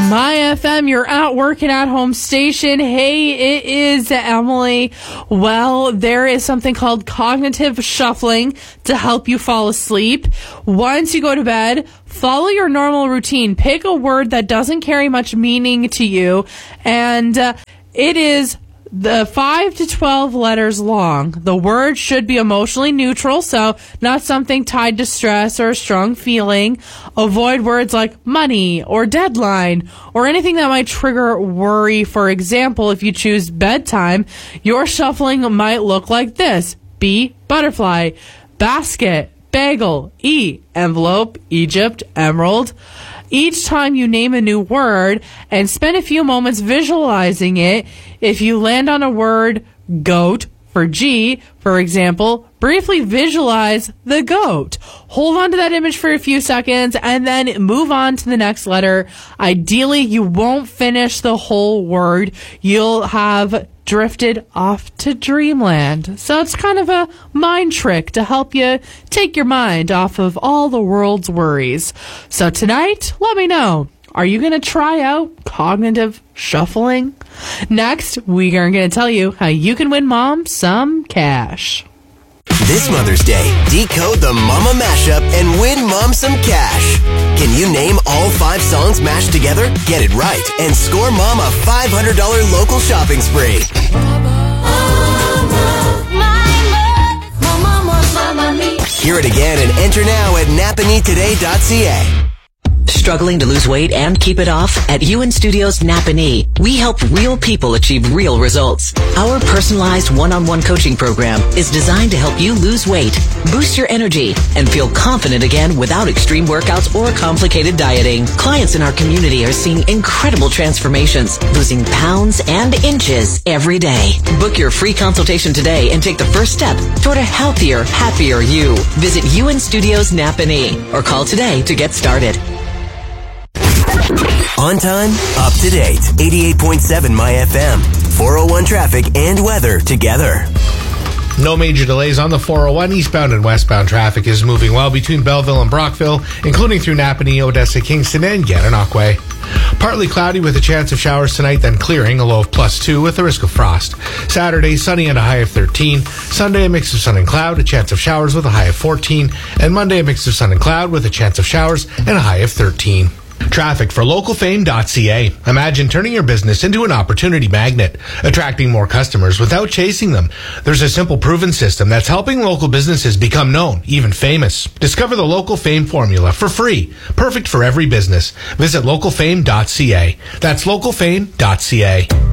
My FM, you're out working at home station. Hey, it is Emily. Well, there is something called cognitive shuffling to help you fall asleep. Once you go to bed, follow your normal routine. Pick a word that doesn't carry much meaning to you, and it is the 5 to 12 letters long. The word should be emotionally neutral, so not something tied to stress or a strong feeling. Avoid words like money or deadline or anything that might trigger worry. For example, if you choose bedtime, your shuffling might look like this. B, butterfly, basket, bagel, E, envelope, Egypt, emerald. Each time you name a new word and spend a few moments visualizing it, if you land on a word, goat, for G, for example, briefly visualize the goat. Hold on to that image for a few seconds and then move on to the next letter. Ideally, you won't finish the whole word. You'll have drifted off to dreamland. So it's kind of a mind trick to help you take your mind off of all the world's worries. So tonight, let me know. Are you going to try out cognitive shuffling? Next, we are going to tell you how you can win Mom some cash. This Mother's Day, decode the Mama mashup and win Mom some cash. Can you name all 5 songs mashed together? Get it right and score Mom a $500 local shopping spree. Hear it again and enter now at napanitoday.ca. Struggling to lose weight and keep it off? At UN Studios Napanee, we help real people achieve real results. Our personalized one-on-one coaching program is designed to help you lose weight, boost your energy, and feel confident again without extreme workouts or complicated dieting. Clients in our community are seeing incredible transformations, losing pounds and inches every day. Book your free consultation today and take the first step toward a healthier, happier you. Visit UN Studios Napanee or call today to get started. On time, up to date. 88.7 My FM. 401 traffic and weather together. No major delays on the 401. Eastbound and westbound traffic is moving well between Belleville and Brockville, including through Napanee, Odessa, Kingston, and Gananoque. Partly cloudy with a chance of showers tonight, then clearing, a low of +2 with a risk of frost. Saturday, sunny and a high of 13. Sunday, a mix of sun and cloud, a chance of showers with a high of 14. And Monday, a mix of sun and cloud with a chance of showers and a high of 13. Traffic for localfame.ca. Imagine turning your business into an opportunity magnet, attracting more customers without chasing them. There's a simple, proven system that's helping local businesses become known, even famous. Discover the Local Fame formula for free, perfect for every business. Visit localfame.ca. That's localfame.ca.